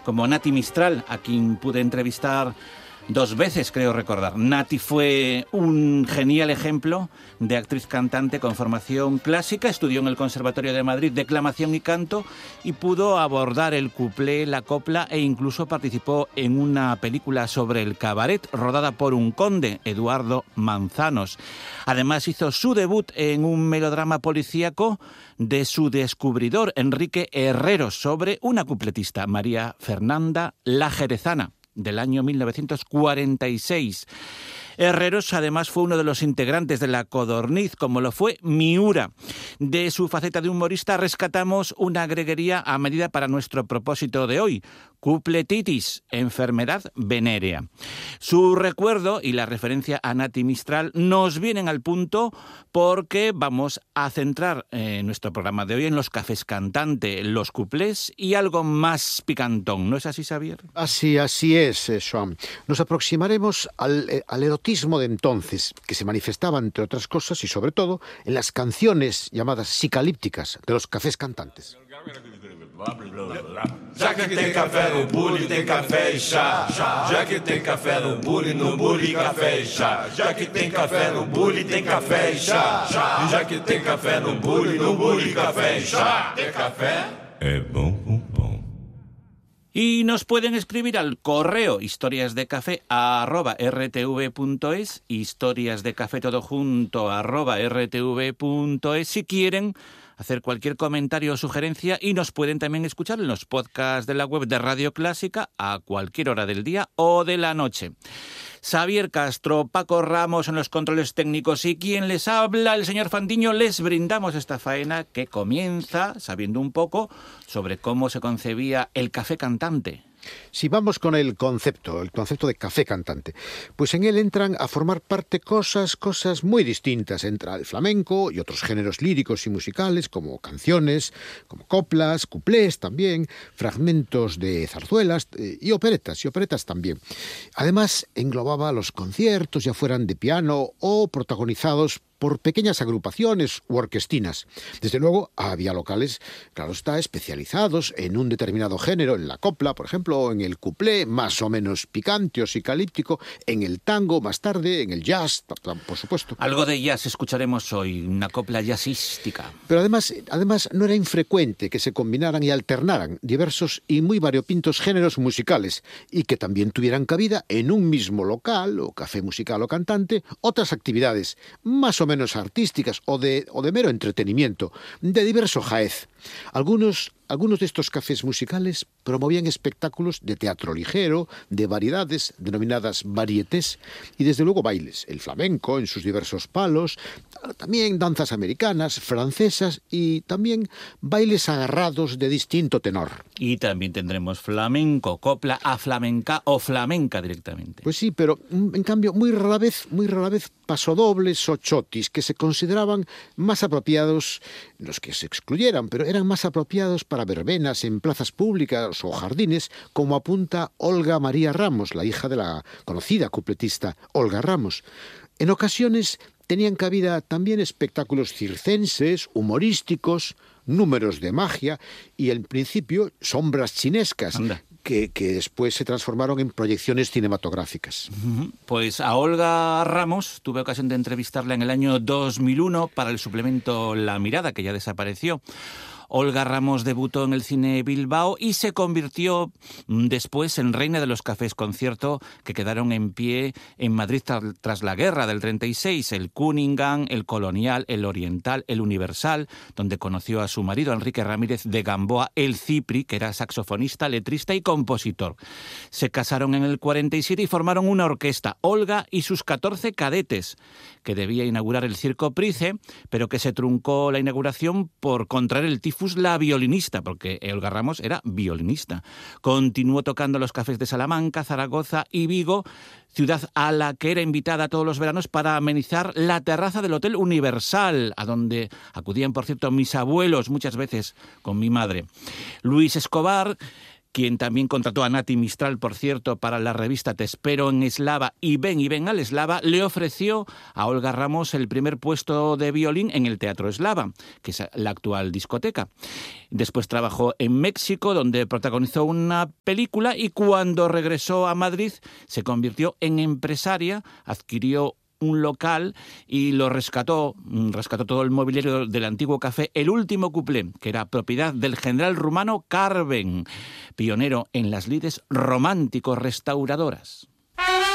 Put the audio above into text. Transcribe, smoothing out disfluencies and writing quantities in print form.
como Nati Mistral, a quien pude entrevistar 2 veces, creo recordar. Nati fue un genial ejemplo de actriz cantante con formación clásica, estudió en el Conservatorio de Madrid declamación y canto y pudo abordar el cuplé, la copla e incluso participó en una película sobre el cabaret rodada por un conde, Eduardo Manzanos. Además hizo su debut en un melodrama policíaco de su descubridor, Enrique Herrero, sobre una cupletista, María Fernanda La Jerezana, del año 1946. Herreros además fue uno de los integrantes de La Codorniz, como lo fue Miura. De su faceta de humorista rescatamos una greguería a medida para nuestro propósito de hoy: cupletitis, enfermedad venérea. Su recuerdo y la referencia a Nati Mistral nos vienen al punto porque vamos a centrar nuestro programa de hoy en los cafés cantante, los cuplés y algo más picantón. ¿No es así, Xavier? Así es, Joan. Nos aproximaremos al erotismo de entonces, que se manifestaba, entre otras cosas, y sobre todo, en las canciones llamadas psicalípticas de los cafés cantantes. Já que tem café no bule, tem café e chá. Já que tem café no bule e café e chá. Já que tem café no bule, tem café e chá. Já que tem café no bule e café e chá. Tem café? É bom, bom, bom. Y nos pueden escribir al correo historiasdecafé@rtv.es, historiasdecafé todo junto @rtv.es, si quieren hacer cualquier comentario o sugerencia, y nos pueden también escuchar en los podcasts de la web de Radio Clásica a cualquier hora del día o de la noche. Xavier Castro, Paco Ramos en los controles técnicos y quien les habla, el señor Fandiño, les brindamos esta faena que comienza sabiendo un poco sobre cómo se concebía el café cantante. Si vamos con el concepto de café cantante, pues en él entran a formar parte cosas muy distintas. Entra el flamenco y otros géneros líricos y musicales, como canciones, como coplas, cuplés también, fragmentos de zarzuelas y operetas también. Además, englobaba los conciertos, ya fueran de piano o protagonizados por pequeñas agrupaciones u orquestinas. Desde luego, había locales, claro está, especializados en un determinado género, en la copla, por ejemplo, o en el cuplé, más o menos picante o psicalíptico, en el tango, más tarde, en el jazz, por supuesto. Algo de jazz escucharemos hoy, una copla jazzística. Pero además no era infrecuente que se combinaran y alternaran diversos y muy variopintos géneros musicales, y que también tuvieran cabida en un mismo local, o café musical o cantante, otras actividades, más o menos artísticas o de mero entretenimiento, de diverso jaez. Algunos de estos cafés musicales promovían espectáculos de teatro ligero, de variedades, denominadas varietés, y desde luego bailes, el flamenco en sus diversos palos, también danzas americanas, francesas y también bailes agarrados de distinto tenor. Y también tendremos flamenco, copla aflamenca o flamenca directamente. Pues sí, pero en cambio muy rara vez pasodobles o chotis, que se consideraban más apropiados, los que se excluyeran, pero eran más apropiados para verbenas en plazas públicas o jardines, como apunta Olga María Ramos, la hija de la conocida cupletista Olga Ramos. En ocasiones tenían cabida también espectáculos circenses, humorísticos, números de magia y, en principio, sombras chinescas. Anda. Que después se transformaron en proyecciones cinematográficas. Pues a Olga Ramos tuve ocasión de entrevistarla en el año 2001 para el suplemento La Mirada, que ya desapareció. Olga Ramos debutó en el cine Bilbao y se convirtió después en reina de los cafés concierto que quedaron en pie en Madrid tras la guerra del 36, el Cunningham, el Colonial, el Oriental, el Universal, donde conoció a su marido Enrique Ramírez de Gamboa, el Cipri, que era saxofonista, letrista y compositor. Se casaron en el 47 y formaron una orquesta, Olga y sus 14 cadetes, que debía inaugurar el Circo Price, pero que se truncó la inauguración por contraer el tifus la violinista, porque Olga Ramos era violinista. Continuó tocando los cafés de Salamanca, Zaragoza y Vigo, ciudad a la que era invitada todos los veranos para amenizar la terraza del Hotel Universal, a donde acudían, por cierto, mis abuelos muchas veces con mi madre. Luis Escobar quien también contrató a Nati Mistral, por cierto, para la revista Te espero en Eslava y ven al Eslava, le ofreció a Olga Ramos el primer puesto de violín en el Teatro Eslava, que es la actual discoteca. Después trabajó en México, donde protagonizó una película, y cuando regresó a Madrid se convirtió en empresaria, adquirió un local y lo rescató todo el mobiliario del antiguo café El Último Cuplé, que era propiedad del general rumano Carven, pionero en las lides romántico-restauradoras.